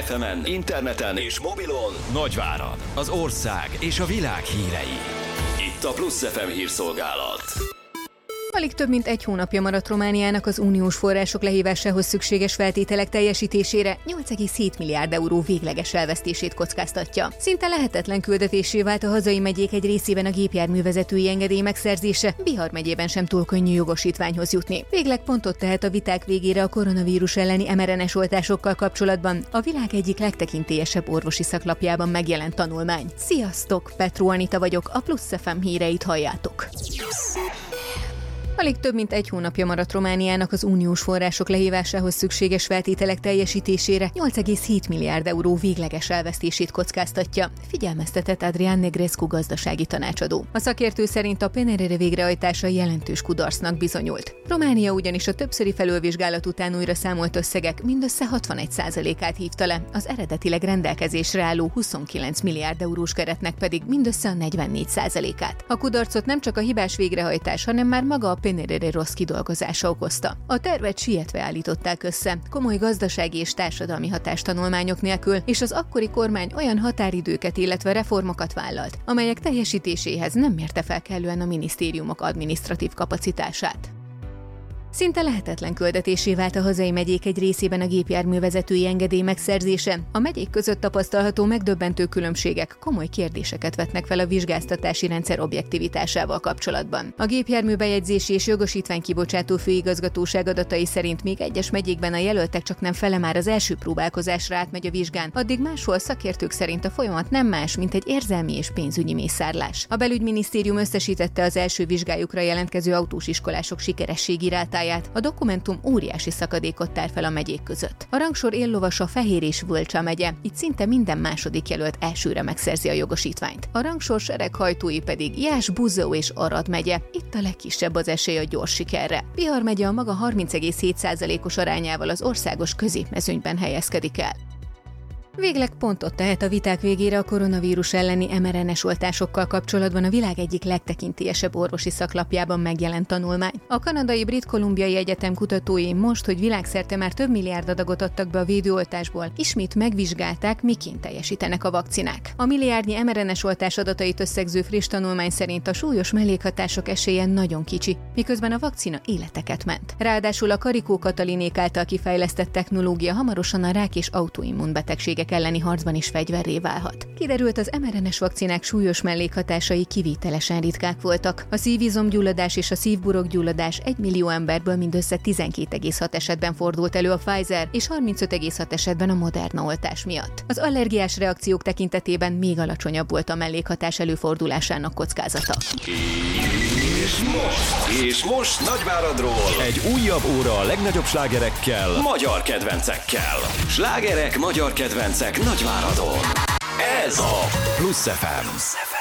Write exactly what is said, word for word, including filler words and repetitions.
ef emen, interneten és mobilon Nagyvárad, az ország és a világ hírei. Itt a Plusz ef em hírszolgálat. Alig több mint egy hónapja maradt Romániának az uniós források lehívásához szükséges feltételek teljesítésére, nyolc egész hét milliárd euró végleges elvesztését kockáztatja. Szinte lehetetlen küldetésé vált a hazai megyék egy részében a gépjárművezetői engedély megszerzése, Bihar megyében sem túl könnyű jogosítványhoz jutni. Végleg pontot tehet a viták végére a koronavírus elleni em er en es oltásokkal kapcsolatban a világ egyik legtekintélyesebb orvosi szaklapjában megjelent tanulmány. Sziasztok! Petró Anita vagyok, a Plusz ef em híreit halljátok. Alig több mint egy hónapja maradt Romániának az uniós források lehívásához szükséges feltételek teljesítésére, nyolc egész hét milliárd euró végleges elvesztését kockáztatja, figyelmeztetett Adrian Negrescu gazdasági tanácsadó. A szakértő szerint a pé en er er végrehajtása jelentős kudarcnak bizonyult. Románia ugyanis a többszöri felülvizsgálat után újra számolt összegek mindössze hatvanegy százalékát hívta le, az eredetileg rendelkezésre álló huszonkilenc milliárd eurós keretnek pedig mindössze a negyvennégy százalékát. A kudarcot nem csak a hibás végrehajtás, hanem már maga a pé en er er rossz kidolgozása okozta. A tervet sietve állították össze, komoly gazdasági és társadalmi hatástanulmányok nélkül, és az akkori kormány olyan határidőket, illetve reformokat vállalt, amelyek teljesítéséhez nem mérte fel kellően a minisztériumok adminisztratív kapacitását. Szinte lehetetlen küldetésé vált a hazai megyék egy részében a gépjárművezetői engedély megszerzése. A megyék között tapasztalható megdöbbentő különbségek komoly kérdéseket vetnek fel a vizsgáztatási rendszer objektivitásával kapcsolatban. A gépjárműbejegyzési és jogosítványkibocsátó főigazgatóság adatai szerint még egyes megyékben a jelöltek csak nem fele már az első próbálkozásra átmegy a vizsgán, addig máshol szakértők szerint a folyamat nem más, mint egy érzelmi és pénzügyi mészárlás. A belügyminisztérium összesítette az első vizsgájukra jelentkező autós iskolások sikerességi rátáját. A dokumentum óriási szakadékot tár fel a megyék között. A rangsor éllovasa Fehér és Völcsa megye, itt szinte minden második jelölt elsőre megszerzi a jogosítványt. A rangsor sereghajtói pedig Jás, Buzău és Arad megye, itt a legkisebb az esély a gyors sikerre. Bihar megye a maga harminc egész hét százalékos arányával az országos középmezőnyben helyezkedik el. Végleg pontot tehet a viták végére a koronavírus elleni em er en es oltásokkal kapcsolatban a világ egyik legtekintélyesebb orvosi szaklapjában megjelent tanulmány. A kanadai Brit Columbiai Egyetem kutatói most, hogy világszerte már több milliárd adagot adtak be a védőoltásból, ismét megvizsgálták, miként teljesítenek a vakcinák. A milliárdnyi em er en es oltás adatait összegző friss tanulmány szerint a súlyos mellékhatások esélye nagyon kicsi, miközben a vakcina életeket ment. Ráadásul a Karikó Katalinék által kifejlesztett technológia hamarosan a rák és autoimmunbetegségek elleni harcban is fegyverré válhat. Kiderült, az em er en es vakcinák súlyos mellékhatásai kivételesen ritkák voltak. A szívizomgyulladás és a szívburokgyulladás egy millió emberből mindössze tizenkét egész hat esetben fordult elő a Pfizer és harmincöt egész hat esetben a Moderna oltás miatt. Az allergiás reakciók tekintetében még alacsonyabb volt a mellékhatás előfordulásának kockázata. És most, és most Nagyváradról egy újabb óra a legnagyobb slágerekkel, magyar kedvencekkel. Slágerek, magyar kedvencek Nagyváradon. Ez a Plusz ef em.